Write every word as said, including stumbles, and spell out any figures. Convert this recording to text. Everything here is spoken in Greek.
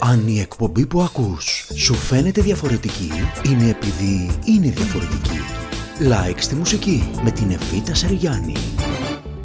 Αν η εκπομπή που ακούς σου φαίνεται διαφορετική, είναι επειδή είναι διαφορετική. Like στη μουσική με την Εβίτα Σαριάννη.